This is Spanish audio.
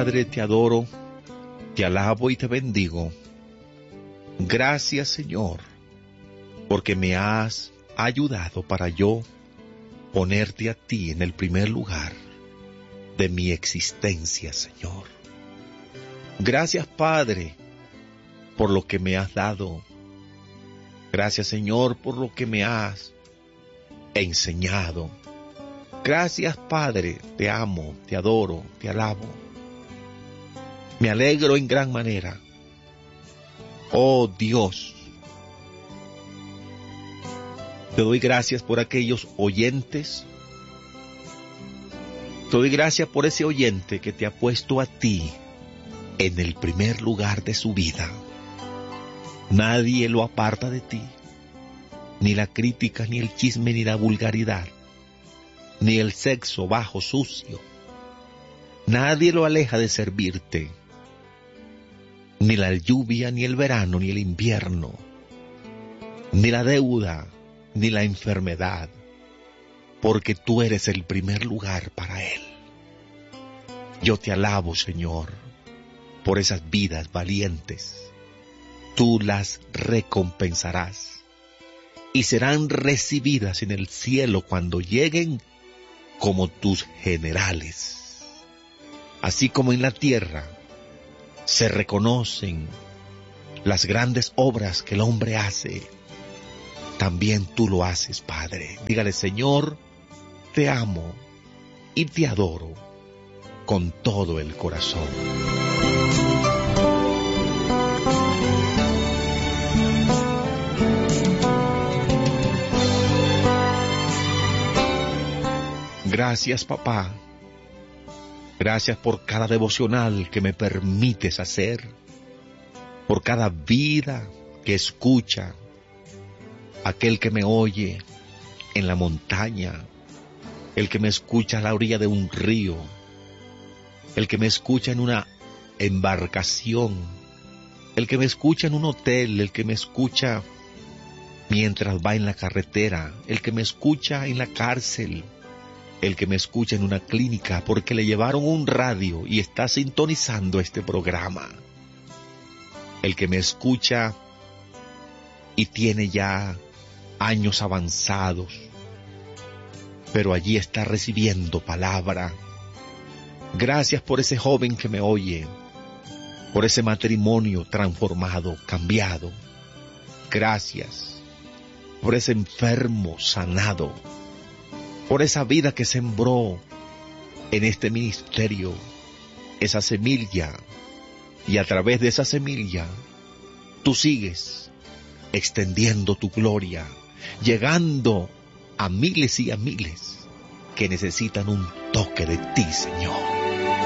Padre, te adoro, te alabo y te bendigo. Gracias, Señor, porque me has ayudado para yo ponerte a ti en el primer lugar de mi existencia, Señor. Gracias, Padre, por lo que me has dado. Gracias, Señor, por lo que me has enseñado. Gracias, Padre, te amo, te adoro, te alabo. Me alegro en gran manera. Oh Dios, te doy gracias por aquellos oyentes. Te doy gracias por ese oyente que te ha puesto a ti en el primer lugar de su vida. Nadie lo aparta de ti, ni la crítica, ni el chisme, ni la vulgaridad, ni el sexo bajo sucio. Nadie lo aleja de servirte, ni la lluvia, ni el verano, ni el invierno, ni la deuda, ni la enfermedad, porque tú eres el primer lugar para él. Yo te alabo, Señor, por esas vidas valientes. Tú las recompensarás y serán recibidas en el cielo cuando lleguen como tus generales. Así como en la tierra se reconocen las grandes obras que el hombre hace, también tú lo haces, Padre. Dígale, Señor, te amo y te adoro con todo el corazón. Gracias, papá. Gracias por cada devocional que me permites hacer, por cada vida que escucha, aquel que me oye en la montaña, el que me escucha a la orilla de un río, el que me escucha en una embarcación, el que me escucha en un hotel, el que me escucha mientras va en la carretera, el que me escucha en la cárcel, el que me escucha en una clínica porque le llevaron un radio y está sintonizando este programa, el que me escucha y tiene ya años avanzados, pero allí está recibiendo palabra. Gracias por ese joven que me oye, por ese matrimonio transformado, cambiado. Gracias por ese enfermo sanado, por esa vida que sembró en este ministerio, esa semilla, y a través de esa semilla, tú sigues extendiendo tu gloria, llegando a miles y a miles que necesitan un toque de ti, Señor.